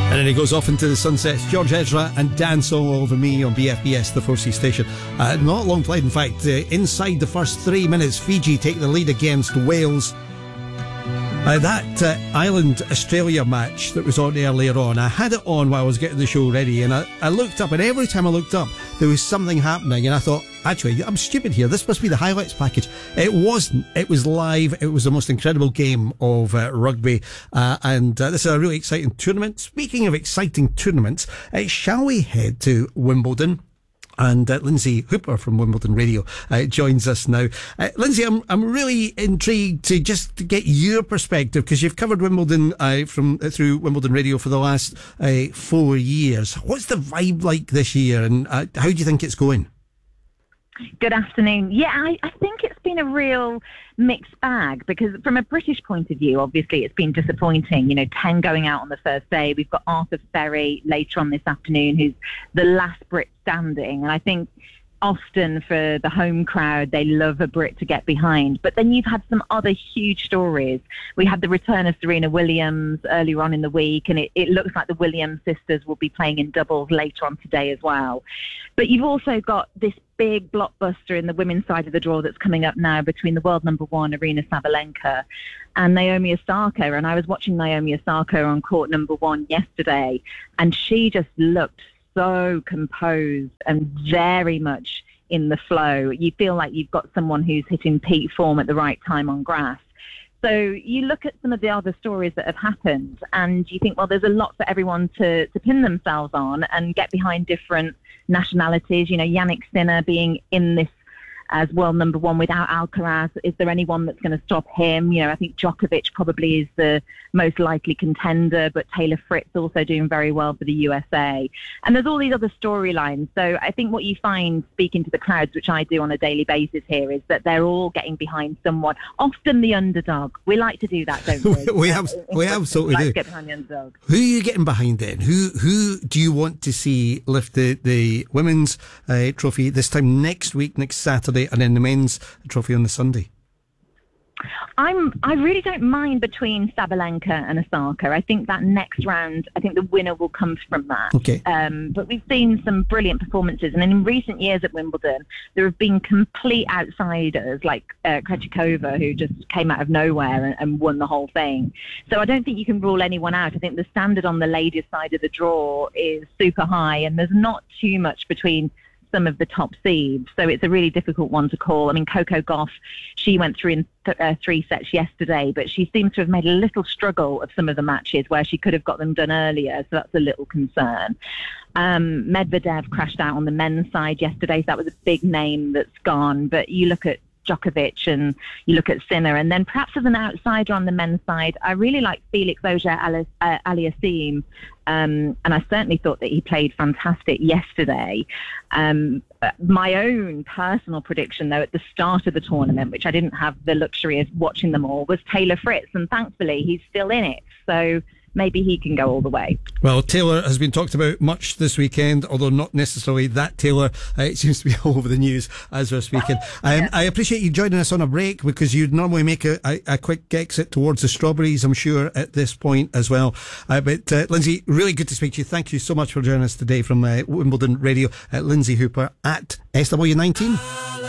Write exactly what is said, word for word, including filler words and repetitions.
And then he goes off into the sunsets. George Ezra and Dance All Over Me on B F B S, the four C station. Uh, not long played, in fact. Uh, inside the first three minutes, Fiji take the lead against Wales. Uh, that uh, Ireland-Australia match that was on earlier on, I had it on while I was getting the show ready, and I, I looked up, and every time I looked up, there was something happening, and I thought, actually, I'm stupid here. This must be the highlights package. It wasn't. It was live. It was the most incredible game of uh, rugby, uh, and uh, this is a really exciting tournament. Speaking of exciting tournaments, uh, shall we head to Wimbledon? And uh, Lindsay Hooper from Wimbledon Radio uh, joins us now. Uh, Lindsay, I'm I'm really intrigued to just to get your perspective, because you've covered Wimbledon uh, from uh, through Wimbledon Radio for the last uh, four years. What's the vibe like this year, and uh, how do you think it's going? Good afternoon. Yeah, I, I think it's been a real mixed bag, because from a British point of view, obviously it's been disappointing. You know, ten going out on the first day. We've got Arthur Ferry later on this afternoon, who's the last Brit standing. And I think often for the home crowd, they love a Brit to get behind. But then you've had some other huge stories. We had the return of Serena Williams earlier on in the week, and it, it looks like the Williams sisters will be playing in doubles later on today as well. But you've also got this big blockbuster in the women's side of the draw that's coming up now between the world number one, Aryna Sabalenka, and Naomi Osaka. And I was watching Naomi Osaka on court number one yesterday, and she just looked so composed and very much in the flow. You feel like you've got someone who's hitting peak form at the right time on grass. So you look at some of the other stories that have happened, and you think, well, there's a lot for everyone to, to pin themselves on and get behind different nationalities. You know, Yannick Sinner being in this as world number one without Alcaraz. Is there anyone that's going to stop him? You know, I think Djokovic probably is the most likely contender, but Taylor Fritz also doing very well for the U S A. And there's all these other storylines. So I think what you find speaking to the crowds, which I do on a daily basis here, is that they're all getting behind someone, often the underdog. We like to do that, don't we? we have, we absolutely like do. To get behind the underdog. Who are you getting behind then? Who who do you want to see lift the, the women's uh, trophy this time next week, next Saturday, and then the men's trophy on the Sunday? I'm, I really don't mind between Sabalenka and Osaka. I think that next round, I think the winner will come from that. Okay. Um, but we've seen some brilliant performances. And in recent years at Wimbledon, there have been complete outsiders like uh, Krejcikova, who just came out of nowhere and, and won the whole thing. So I don't think you can rule anyone out. I think the standard on the ladies' side of the draw is super high, and there's not too much between some of the top seeds, so it's a really difficult one to call. I mean, Coco Gauff, she went through in th- uh, three sets yesterday, but she seems to have made a little struggle of some of the matches where she could have got them done earlier, so that's a little concern. Um, Medvedev crashed out on the men's side yesterday, so that was a big name that's gone, but you look at Djokovic and you look at Sinner, and then perhaps as an outsider on the men's side, I really like Felix Auger-Aliassime, um, and I certainly thought that he played fantastic yesterday. Um, my own personal prediction, though, at the start of the tournament, which I didn't have the luxury of watching them all, was Taylor Fritz, and thankfully he's still in it. So maybe he can go all the way. Well, Taylor has been talked about much this weekend, although not necessarily that Taylor. Uh, it seems to be all over the news as we're speaking. Um, yeah. I appreciate you joining us on a break, because you'd normally make a, a, a quick exit towards the strawberries, I'm sure, at this point as well. Uh, but uh, Lindsay, really good to speak to you. Thank you so much for joining us today from uh, Wimbledon Radio. Uh, Lindsay Hooper at S W nineteen.